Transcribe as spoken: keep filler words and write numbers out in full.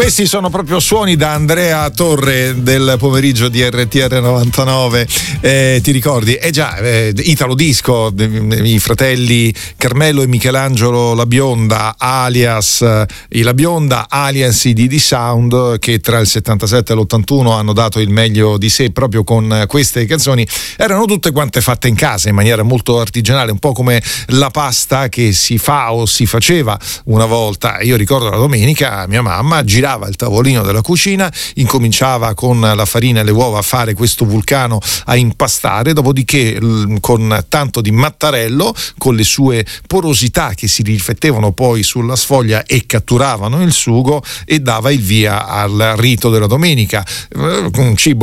Questi sono proprio suoni da Andrea Torre del pomeriggio di R T R novantanove. Eh, ti ricordi? Eh già, eh, Italo Disco, i fratelli Carmelo e Michelangelo La Bionda, alias eh, i La Bionda, alias i D D Sound, che tra il settantasette e l'ottantuno hanno dato il meglio di sé proprio con queste canzoni. Erano tutte quante fatte in casa in maniera molto artigianale, un po' come la pasta che si fa o si faceva una volta. Io ricordo la domenica mia mamma girava il tavolino della cucina, incominciava con la farina e le uova a fare questo vulcano, a impastare, dopodiché con tanto di mattarello, con le sue porosità che si riflettevano poi sulla sfoglia e catturavano il sugo, e dava il via al rito della domenica, un cibo